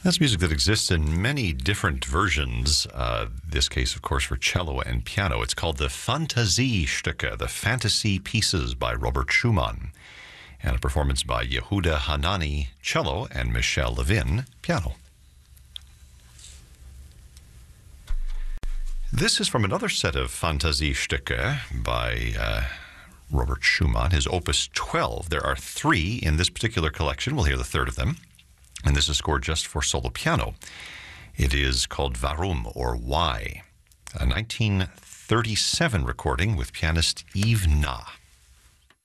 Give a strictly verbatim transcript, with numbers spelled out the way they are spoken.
That's music that exists in many different versions. Uh, this case, of course, for cello and piano. It's called the Fantasiestücke, the Fantasy Pieces by Robert Schumann, and a performance by Yehuda Hanani, cello, and Michel Levin, piano. This is from another set of Fantasiestücke by uh, Robert Schumann, his Opus twelve. There are three in this particular collection. We'll hear the third of them. And this is scored just for solo piano. It is called Warum, or Why, a nineteen thirty-seven recording with pianist Yves Na.